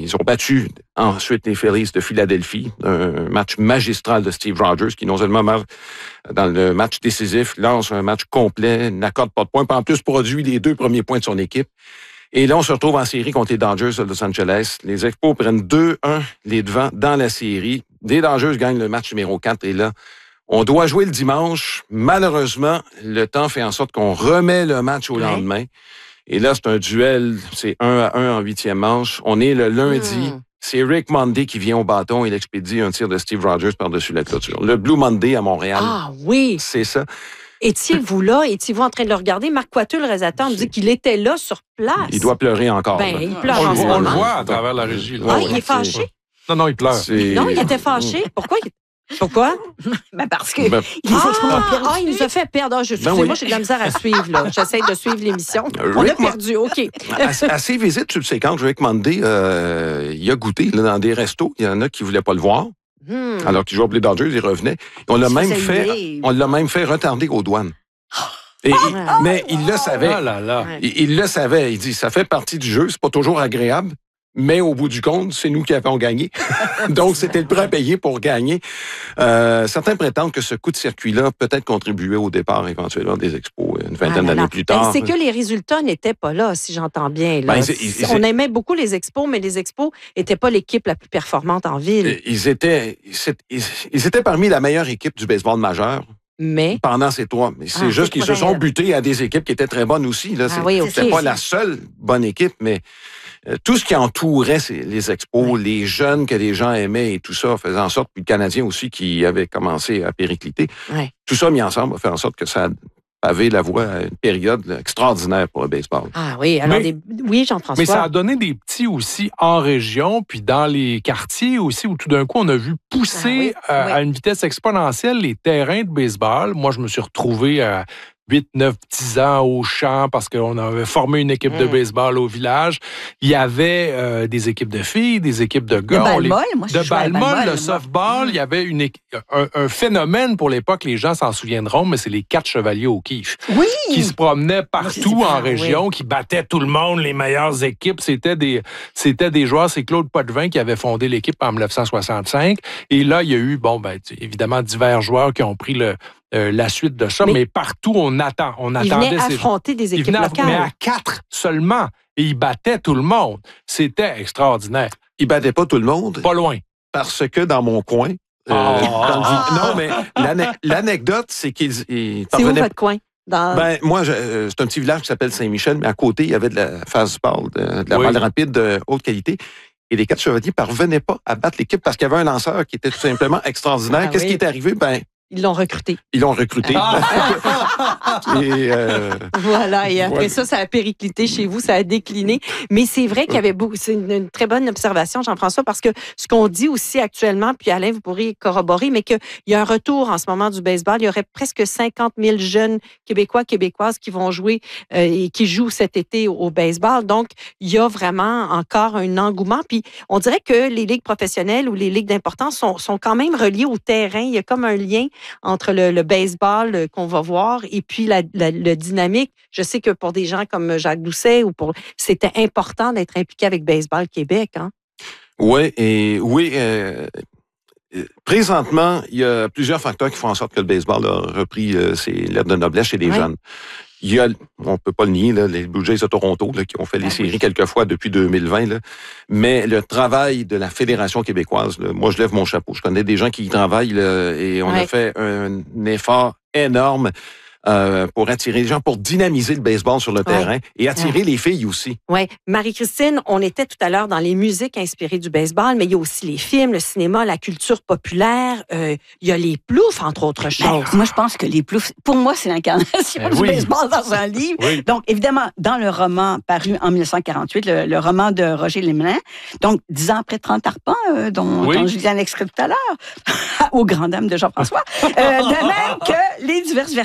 ils ont battu ensuite les Phillies de Philadelphie. Un match magistral de Steve Rogers qui non seulement dans le match décisif lance un match complet, n'accorde pas de points, puis en plus produit les 2 premiers points de son équipe. Et là, on se retrouve en série contre les Dodgers de Los Angeles. Les Expos prennent 2-1 les devants dans la série. Les Dodgers gagnent le match numéro 4. Et là, on doit jouer le dimanche. Malheureusement, le temps fait en sorte qu'on remet le match au lendemain. Et là, c'est un duel. C'est 1-1 en 8e manche. On est le lundi. C'est Rick Monday qui vient au bâton. Il expédie un tir de Steve Rogers par-dessus la clôture. Le Blue Monday à Montréal. Ah oui! C'est ça. Étiez-vous là? Étiez-vous en train de le regarder? Marc Coiteux, le réalisateur, me dit qu'il était là sur place. Il doit pleurer encore. Ben, là. il pleure On en ce le moment. voit à travers la régie. Là. Ah, il est fâché? Non, il pleure. Non, il était fâché. Pourquoi? Pourquoi? Ben parce que Ben, il les Expos ont perdu. Il nous a fait perdre. Excusez-moi, j'ai de la misère à suivre. Là. J'essaie de suivre l'émission. On a perdu, OK. À ses visites subséquentes, Rick Monday, il a goûté là, dans des restos. Il y en a qui ne voulaient pas le voir. Alors qu'il jouait pour les Dodgers, il revenait. On l'a même fait retarder aux douanes. Mais il le savait. Ah là là. Il le savait. Il dit, ça fait partie du jeu. C'est pas toujours agréable. Mais au bout du compte, c'est nous qui avons gagné. Donc, c'était le prêt à payer pour gagner. Certains prétendent que ce coup de circuit-là peut-être contribué au départ éventuellement des Expos une vingtaine d'années plus tard. C'est que les résultats n'étaient pas là, si j'entends bien. Là. On aimait beaucoup les Expos, mais les Expos n'étaient pas l'équipe la plus performante en ville. Ils étaient parmi la meilleure équipe du baseball majeur. Mais pendant ces 3. Mais c'est juste qu'ils se sont butés à des équipes qui étaient très bonnes aussi. Là. C'était pas la seule bonne équipe, mais tout ce qui entourait les Expos, les jeunes que les gens aimaient et tout ça, faisait en sorte, puis le Canadien aussi qui avait commencé à péricliter, tout ça mis ensemble a fait en sorte que ça avait la voie à une période extraordinaire pour le baseball. Ah oui, alors oui, Jean-François. Mais ça a donné des petits aussi en région, puis dans les quartiers aussi, où tout d'un coup, on a vu pousser à une vitesse exponentielle les terrains de baseball. Moi, je me suis retrouvé à 8, 9, 10 ans au champ parce qu'on avait formé une équipe de baseball au village. Il y avait des équipes de filles, des équipes de gars. De ball-moll, le softball. Il y avait un phénomène pour l'époque, les gens s'en souviendront, mais c'est les 4 chevaliers au O'Keefe. Oui! Qui se promenaient partout en région, qui battaient tout le monde, les meilleures équipes. C'était des joueurs. C'est Claude Potvin qui avait fondé l'équipe en 1965. Et là, il y a eu, évidemment, divers joueurs qui ont pris la suite de ça, mais partout, on attendait ils venaient affronter des équipes locales. Mais à 4 seulement. Et ils battaient tout le monde. C'était extraordinaire. Ils battaient pas tout le monde. Pas loin. Parce que dans mon coin... non, mais l'anecdote, c'est qu'ils parvenaient... C'est où votre coin? Moi, c'est un petit village qui s'appelle Saint-Michel, mais à côté, il y avait de la fastball, de la balle rapide de haute qualité. Et les 4 chevaliers parvenaient pas à battre l'équipe parce qu'il y avait un lanceur qui était tout simplement extraordinaire. Qu'est-ce qui est arrivé? Ils l'ont recruté. Voilà, et après ça a périclité chez vous, ça a décliné. Mais c'est vrai qu'il y avait beaucoup... C'est une très bonne observation, Jean-François, parce que ce qu'on dit aussi actuellement, puis Alain, vous pourriez corroborer, mais qu'il y a un retour en ce moment du baseball. Il y aurait presque 50 000 jeunes Québécois, Québécoises qui vont jouer et qui jouent cet été au baseball. Donc, il y a vraiment encore un engouement. Puis, on dirait que les ligues professionnelles ou les ligues d'importance sont quand même reliées au terrain. Il y a comme un lien entre le baseball qu'on va voir et puis le dynamique. Je sais que pour des gens comme Jacques Doucet, c'était important d'être impliqué avec Baseball Québec. Hein? Présentement, il y a plusieurs facteurs qui font en sorte que le baseball a repris ses lettres de noblesse chez les jeunes. Il y a, on ne peut pas le nier, les Blue Jays de Toronto qui ont fait les séries quelques fois depuis 2020. Mais le travail de la Fédération québécoise, moi, je lève mon chapeau. Je connais des gens qui y travaillent et on a fait un effort énorme pour attirer les gens, pour dynamiser le baseball sur le terrain et attirer les filles aussi. Oui. Marie-Christine, on était tout à l'heure dans les musiques inspirées du baseball, mais il y a aussi les films, le cinéma, la culture populaire. Il y a les ploufs, entre autres choses. Moi, je pense que les ploufs, pour moi, c'est l'incarnation du baseball dans un livre. Oui. Donc, évidemment, dans le roman paru en 1948, le roman de Roger Lemelin, donc 10 ans après 30 arpents, dont Julien l'extrait tout à l'heure, aux grandes dames de Jean-François, de même que les diverses versions de ce roman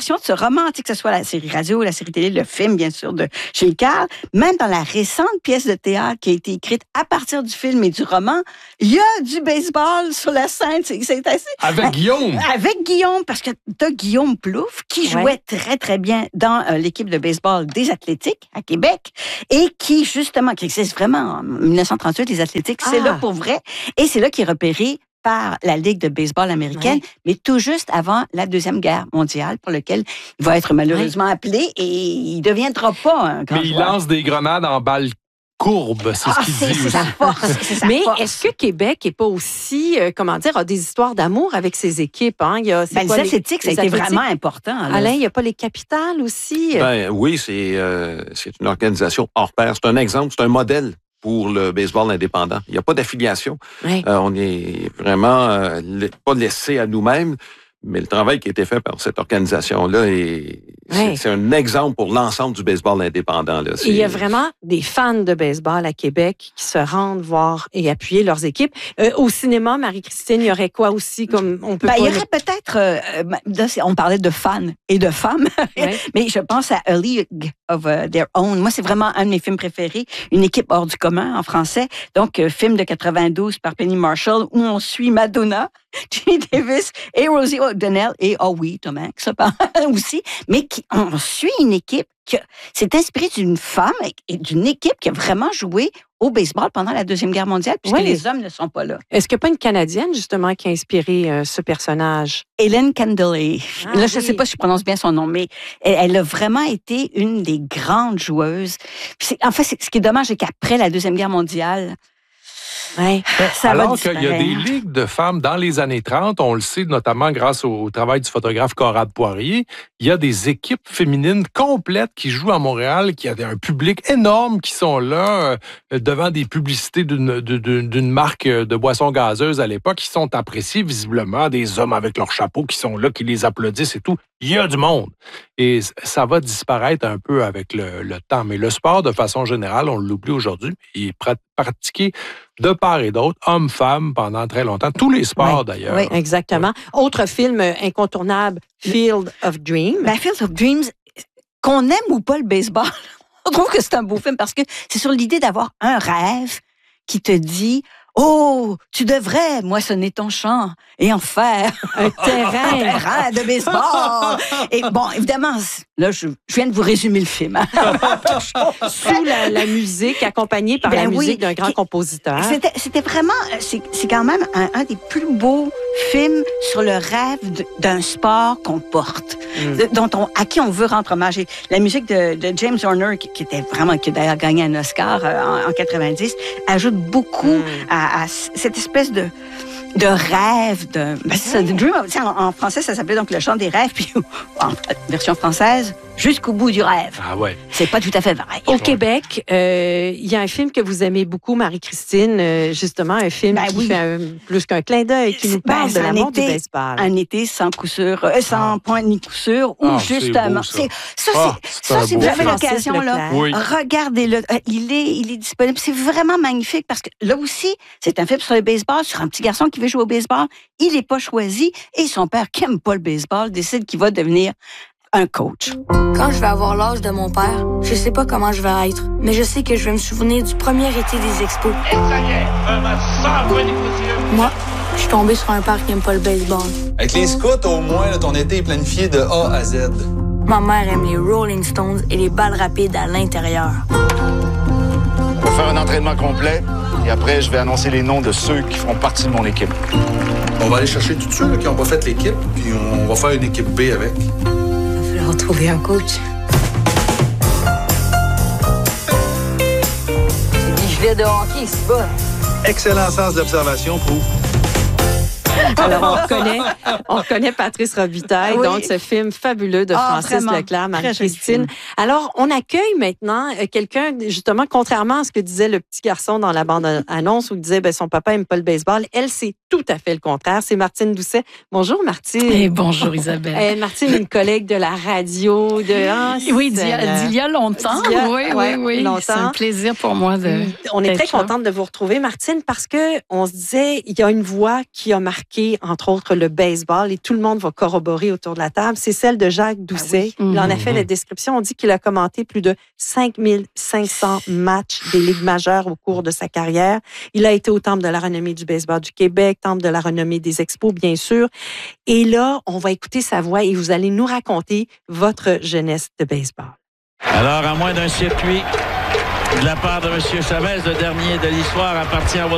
roman, que ce soit la série radio, la série télé, le film, bien sûr, de Gilles Carle, même dans la récente pièce de théâtre qui a été écrite à partir du film et du roman, il y a du baseball sur la scène. C'est assez... Avec Guillaume. Avec Guillaume, parce que tu as Guillaume Plouffe qui jouait très, très bien dans l'équipe de baseball des Athlétiques à Québec et qui, justement, qui existe vraiment en 1938, les Athlétiques, c'est là pour vrai. Et c'est là qu'il est repéré par la Ligue de baseball américaine, mais tout juste avant la Deuxième Guerre mondiale, pour lequel il va être malheureusement appelé et il ne deviendra pas un grand joueur. Mais il lance des grenades en balles courbes, c'est ce qu'il dit aussi. Sa force, mais est-ce que Québec n'est pas aussi, a des histoires d'amour avec ses équipes? Hein? Les Athlétiques, ça a été vraiment important. Là. Alain, il n'y a pas les capitales aussi? Oui, c'est une organisation hors pair. C'est un exemple, c'est un modèle pour le baseball indépendant. Il n'y a pas d'affiliation. On est vraiment pas laissé à nous-mêmes, mais le travail qui a été fait par cette organisation-là, c'est un exemple pour l'ensemble du baseball indépendant. Là. Il y a vraiment des fans de baseball à Québec qui se rendent voir et appuyer leurs équipes. Au cinéma, Marie-Christine, il y aurait quoi aussi comme on peut il y aurait peut-être, on parlait de fans et de femmes, mais je pense à A League of Their Own. Moi, c'est vraiment un de mes films préférés, Une équipe hors du commun en français. Donc, film de 92 par Penny Marshall où on suit Madonna, Jenny Davis et Rosie O'Donnell et Tom Hanks aussi, mais on suit une équipe qui s'est inspirée d'une femme et d'une équipe qui a vraiment joué au baseball pendant la Deuxième Guerre mondiale, puisque les hommes ne sont pas là. Est-ce qu'il n'y a pas une Canadienne, justement, qui a inspiré ce personnage? Hélène Candelay. Là, je ne sais pas si je prononce bien son nom, mais elle a vraiment été une des grandes joueuses. En fait, ce qui est dommage, c'est qu'après la Deuxième Guerre mondiale, alors qu'il y a des ligues de femmes dans les années 30, on le sait notamment grâce au travail du photographe Conrad Poirier, il y a des équipes féminines complètes qui jouent à Montréal, qui a un public énorme qui sont là devant des publicités d'une marque de boissons gazeuses à l'époque, qui sont appréciées visiblement, des hommes avec leurs chapeaux qui sont là, qui les applaudissent et tout. Il y a du monde. Et ça va disparaître un peu avec le temps. Mais le sport, de façon générale, on l'oublie aujourd'hui, il est pratiqué de part et d'autre, hommes, femmes, pendant très longtemps. Tous les sports, d'ailleurs. Oui, exactement. Autre film incontournable, Field of Dreams. Field of Dreams, qu'on aime ou pas le baseball, on trouve que c'est un beau film parce que c'est sur l'idée d'avoir un rêve qui te dit « Oh, tu devrais moissonner ton champ et en faire un terrain de baseball. » Et bon, évidemment, là, je viens de vous résumer le film. Sous la musique, accompagnée par la musique d'un grand compositeur. C'était vraiment, c'est quand même un des plus beaux films sur le rêve d'un sport qu'on porte, à qui on veut rendre hommage. Et la musique de James Horner, qui a d'ailleurs gagné un Oscar en 90, ajoute beaucoup à cette espèce de rêve, de dream. En français, ça s'appelait donc le chant des rêves, puis en version française, jusqu'au bout du rêve. Ah ouais. C'est pas tout à fait vrai. Au Québec, il y a un film que vous aimez beaucoup, Marie-Christine, justement, un film qui fait plus qu'un clin d'œil, qui nous parle de l'amour du baseball. Un été sans coup sûr, sans point ni coup sûr, où justement... Si vous avez l'occasion, là, regardez-le. Il est disponible. C'est vraiment magnifique parce que là aussi, c'est un film sur le baseball, sur un petit garçon qui veut jouer au baseball. Il n'est pas choisi et son père, qui n'aime pas le baseball, décide qu'il va devenir un coach. Quand je vais avoir l'âge de mon père, je sais pas comment je vais être, mais je sais que je vais me souvenir du premier été des expos. Et ça y est, un match sans point ni coup sûr. Moi, je suis tombée sur un père qui aime pas le baseball. Avec les scouts, au moins, ton été est planifié de A à Z. Ma mère aime les Rolling Stones et les balles rapides à l'intérieur. On va faire un entraînement complet et après, je vais annoncer les noms de ceux qui feront partie de mon équipe. On va aller chercher tous ceux qui n'ont pas fait l'équipe, puis on va faire une équipe B avec. Il va falloir trouver un coach. C'est des gilets de hockey, c'est pas. Excellent sens d'observation, prouve. Alors, on reconnaît Patrice Robitaille, donc ce film fabuleux de Francis Leclerc, Marie-Christine. Alors, on accueille maintenant quelqu'un, justement, contrairement à ce que disait le petit garçon dans la bande-annonce, où il disait son papa n'aime pas le baseball. Elle, c'est tout à fait le contraire. C'est Martine Doucet. Bonjour, Martine. Et bonjour, Isabelle. Martine, une collègue de la radio. Oui, d'il y a longtemps. Oui. C'est un plaisir pour moi de... On est très contente de vous retrouver, Martine, parce qu'on se disait, il y a une voix qui a marqué marqué, entre autres, le baseball, et tout le monde va corroborer autour de la table, c'est celle de Jacques Doucet. Il en a fait la description. On dit qu'il a commenté plus de 5500 matchs des ligues majeures au cours de sa carrière. Il a été au Temple de la renommée du baseball du Québec, Temple de la renommée des expos, bien sûr. Et là, on va écouter sa voix et vous allez nous raconter votre jeunesse de baseball. Alors, à moins d'un circuit de la part de M. Chavez, le dernier de l'histoire appartient à